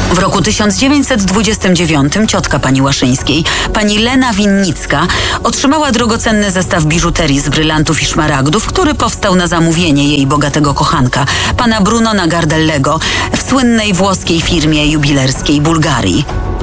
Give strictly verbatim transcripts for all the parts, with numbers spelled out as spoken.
W roku tysiąc dziewięćset dwudziestym dziewiątym ciotka pani Łaszyńskiej, pani Lena Winnicka, otrzymała drogocenny zestaw biżuterii z brylantów i szmaragdów, który powstał na zamówienie jej bogatego kochanka, pana Brunona Gardellego, w słynnej włoskiej firmie jubilerskiej Bulgarii.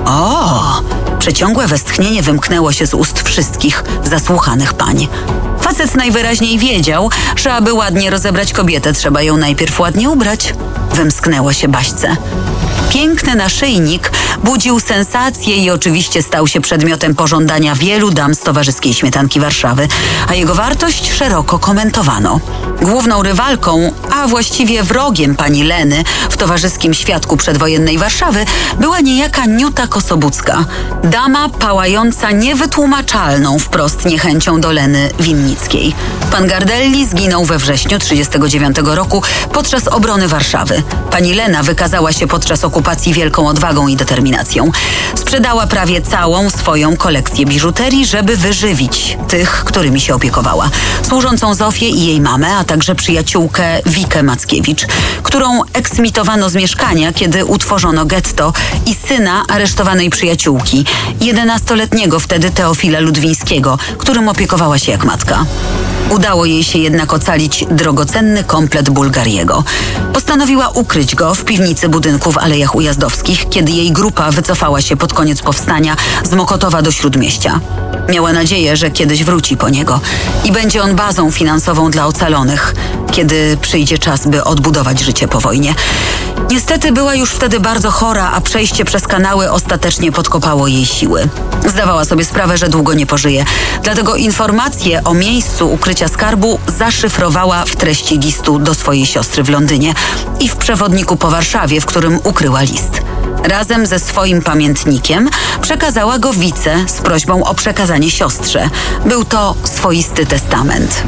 O! Przeciągłe westchnienie wymknęło się z ust wszystkich zasłuchanych pań. Facet najwyraźniej wiedział, że aby ładnie rozebrać kobietę, trzeba ją najpierw ładnie ubrać. Wymsknęło się Baśce. Piękny naszyjnik budził sensację i oczywiście stał się przedmiotem pożądania wielu dam z Towarzyskiej Śmietanki Warszawy, a jego wartość szeroko komentowano. Główną rywalką, a właściwie wrogiem pani Leny w towarzyskim świadku przedwojennej Warszawy była niejaka Niuta Kosobucka, dama pałająca niewytłumaczalną wprost niechęcią do Leny Winnickiej. Pan Gardelli zginął we wrześniu tysiąc dziewięćset trzydziestego dziewiątego roku podczas obrony Warszawy. Pani Lena wykazała się podczas okupacji wielką odwagą i determinacją. Sprzedała prawie całą swoją kolekcję biżuterii, żeby wyżywić tych, którymi się opiekowała. Służącą Zofię i jej mamę, a także przyjaciółkę Wikę Mackiewicz, którą eksmitowano z mieszkania, kiedy utworzono getto, i syna aresztowanej przyjaciółki, jedenastoletniego wtedy Teofila Ludwińskiego, którym opiekowała się jak matka. Udało jej się jednak ocalić drogocenny komplet Bulgariego. Postanowiła ukryć go w piwnicy budynku w Alejach Ujazdowskich, kiedy jej grupa wycofała się pod koniec powstania z Mokotowa do Śródmieścia. Miała nadzieję, że kiedyś wróci po niego i będzie on bazą finansową dla ocalonych, kiedy przyjdzie czas, by odbudować życie po wojnie. Niestety była już wtedy bardzo chora, a przejście przez kanały ostatecznie podkopało jej siły. Zdawała sobie sprawę, że długo nie pożyje. Dlatego informacje o miejscu ukrycia skarbu zaszyfrowała w treści listu do swojej siostry w Londynie i w przewodniku po Warszawie, w którym ukryła list. Razem ze swoim pamiętnikiem przekazała go Wice z prośbą o przekazanie siostrze. Był to swoisty testament.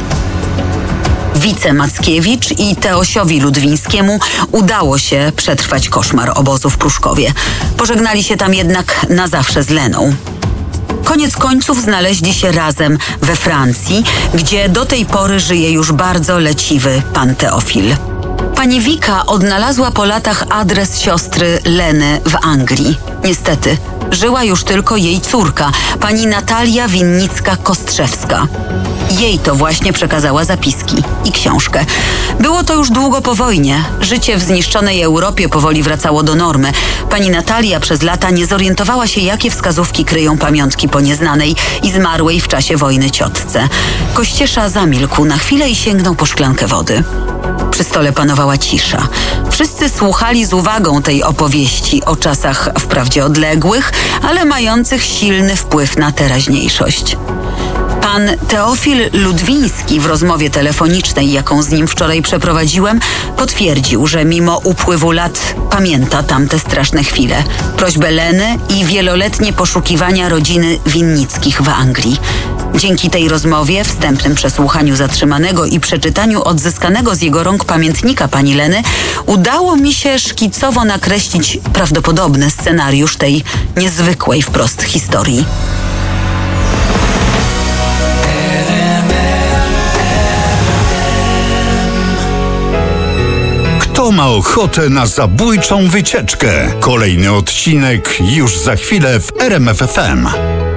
Wice Mackiewicz i Teosiowi Ludwińskiemu udało się przetrwać koszmar obozu w Pruszkowie. Pożegnali się tam jednak na zawsze z Leną. Koniec końców znaleźli się razem we Francji, gdzie do tej pory żyje już bardzo leciwy pan Teofil. Pani Wika odnalazła po latach adres siostry Leny w Anglii. Niestety, żyła już tylko jej córka, pani Natalia Winnicka-Kostrzewska. Jej to właśnie przekazała zapiski i książkę. Było to już długo po wojnie. Życie w zniszczonej Europie powoli wracało do normy. Pani Natalia przez lata nie zorientowała się, jakie wskazówki kryją pamiątki po nieznanej i zmarłej w czasie wojny ciotce. Kościesza zamilkł na chwilę i sięgnął po szklankę wody. Przy stole panowała cisza. Wszyscy słuchali z uwagą tej opowieści o czasach wprawdzie odległych, ale mających silny wpływ na teraźniejszość. Pan Teofil Ludwiński w rozmowie telefonicznej, jaką z nim wczoraj przeprowadziłem, potwierdził, że mimo upływu lat pamięta tamte straszne chwile, prośbę Leny i wieloletnie poszukiwania rodziny Winnickich w Anglii. Dzięki tej rozmowie, wstępnym przesłuchaniu zatrzymanego i przeczytaniu odzyskanego z jego rąk pamiętnika pani Leny, udało mi się szkicowo nakreślić prawdopodobny scenariusz tej niezwykłej wprost historii. Kto ma ochotę na zabójczą wycieczkę? Kolejny odcinek już za chwilę w R M F F M.